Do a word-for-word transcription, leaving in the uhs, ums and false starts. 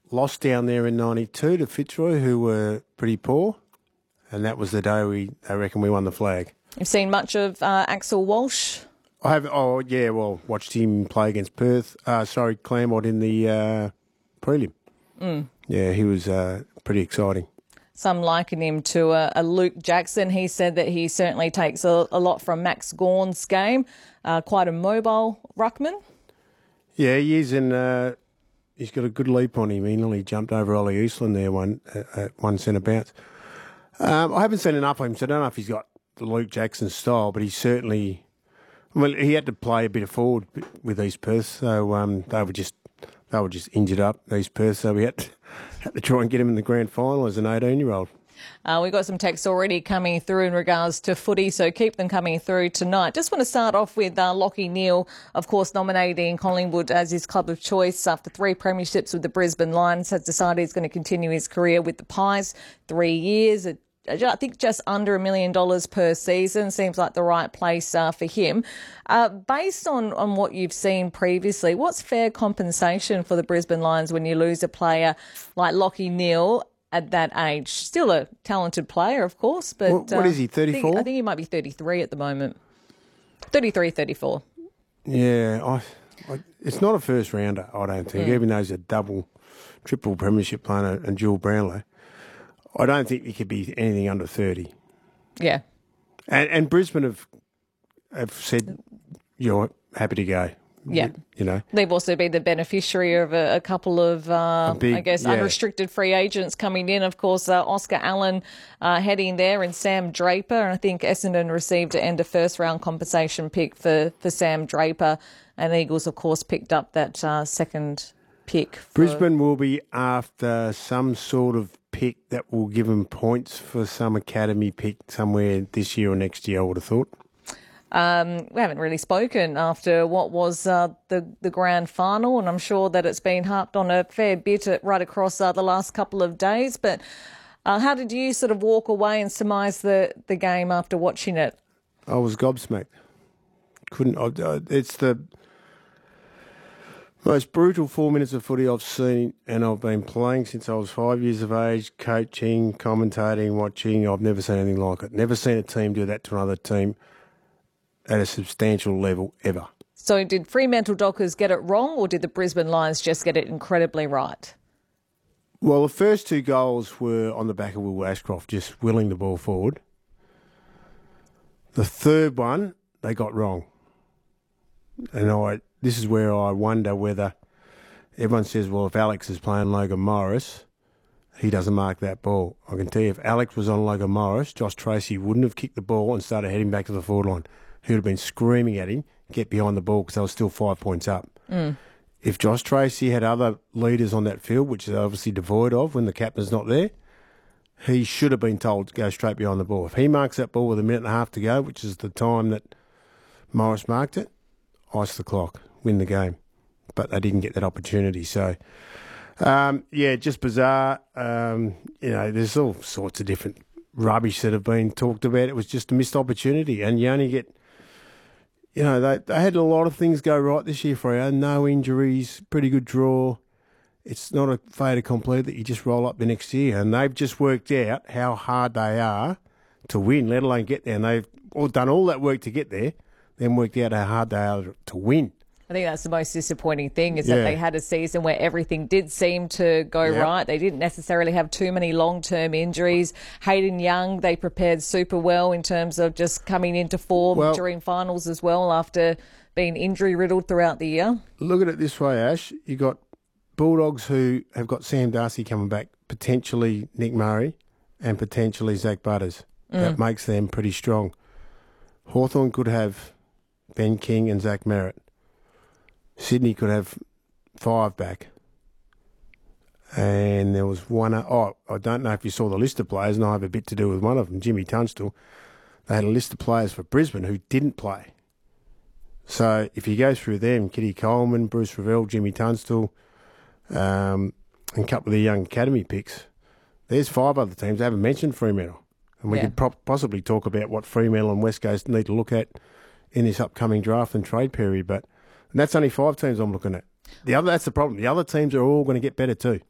lost down there in ninety-two to Fitzroy, who were pretty poor, and that was the day we, I reckon, we won the flag. You've seen much of uh, Axel Walsh? I have. Oh, yeah. Well, watched him play against Perth. Uh, sorry, Claremont in the uh, prelim. Mm. Yeah, he was uh, pretty exciting. Some liken him to a, a Luke Jackson. He said that he certainly takes a, a lot from Max Gawn's game. Uh, quite a mobile ruckman. Yeah, he is, and uh, he's got a good leap on him. He nearly jumped over Ollie Eastland there one at one centre bounce. Um, I haven't seen enough of him, so I don't know if he's got the Luke Jackson style, but he's certainly. Well, he had to play a bit of forward with East Perth, so um, they were just they were just injured up, East Perth, so we had to, had to try and get him in the grand final as an eighteen-year-old. Uh, we've got some texts already coming through in regards to footy, so keep them coming through tonight. Just want to start off with uh, Lachie Neale, of course, nominating Collingwood as his club of choice after three premierships with the Brisbane Lions, has decided he's going to continue his career with the Pies. Three years, I think just under a million dollars per season seems like the right place uh, for him. Uh, based on, on what you've seen previously, what's fair compensation for the Brisbane Lions when you lose a player like Lachie Neale at that age? Still a talented player, of course, but... What, what uh, is he, thirty-four? I think, I think he might be thirty-three at the moment. thirty-three, thirty-four. Yeah, I, I, it's not a first rounder, I don't think, mm. even though he's a double, triple premiership player and dual Brownlow. I don't think he could be anything under thirty. Yeah. And, and Brisbane have have said, you're happy to go. Yeah. You know. They've also been the beneficiary of a, a couple of, uh, big, I guess, yeah. unrestricted free agents coming in. Of course, uh, Oscar Allen uh, heading there and Sam Draper. And I think Essendon received an end of first round compensation pick for, for Sam Draper. And Eagles, of course, picked up that uh, second pick. For... Brisbane will be after some sort of pick that will give them points for some academy pick somewhere this year or next year, I would have thought. Um, we haven't really spoken after what was uh, the, the grand final, and I'm sure that it's been harped on a fair bit at, right across uh, the last couple of days. But uh, how did you sort of walk away and surmise the, the game after watching it? I was gobsmacked. Couldn't. Uh, it's the most brutal four minutes of footy I've seen, and I've been playing since I was five years of age, coaching, commentating, watching. I've never seen anything like it. Never seen a team do that to another team at a substantial level ever. So did Fremantle Dockers get it wrong, or did the Brisbane Lions just get it incredibly right? Well, the first two goals were on the back of Will Ashcroft, just willing the ball forward. The third one, they got wrong. And I... This is where I wonder whether everyone says, well, if Alex is playing Logan Morris, he doesn't mark that ball. I can tell you if Alex was on Logan Morris, Josh Tracy wouldn't have kicked the ball and started heading back to the forward line. He would have been screaming at him, get behind the ball, because they were still five points up. Mm. If Josh Tracy had other leaders on that field, which they're obviously devoid of when the captain's not there, he should have been told to go straight behind the ball. If he marks that ball with a minute and a half to go, which is the time that Morris marked it, ice the clock, win the game. But they didn't get that opportunity. So, um, yeah, just bizarre. Um, you know, there's all sorts of different rubbish that have been talked about. It was just a missed opportunity. And you only get, you know, they, they had a lot of things go right this year for you. No injuries, pretty good draw. It's not a fait accompli that you just roll up the next year. And they've just worked out how hard they are to win, let alone get there. And they've all done all that work to get there, then worked out how hard they are to win. I think that's the most disappointing thing is yeah. that they had a season where everything did seem to go yep. right. They didn't necessarily have too many long-term injuries. Hayden Young, they prepared super well in terms of just coming into form well, during finals as well after being injury-riddled throughout the year. Look at it this way, Ash. You got Bulldogs who have got Sam Darcy coming back, potentially Nick Murray and potentially Zach Butters. Mm. That makes them pretty strong. Hawthorn could have Ben King and Zach Merritt. Sydney could have five back. And there was one... Oh, I don't know if you saw the list of players, and I have a bit to do with one of them, Jimmy Tunstall. They had a list of players for Brisbane who didn't play. So if you go through them, Kitty Coleman, Bruce Revell, Jimmy Tunstall, um, and a couple of the young academy picks, there's five other teams. They haven't mentioned Fremantle. And we yeah. could pro- possibly talk about what Fremantle and West Coast need to look at in this upcoming draft and trade period, but... And that's only five teams I'm looking at. The other, that's the problem. The other teams are all going to get better too.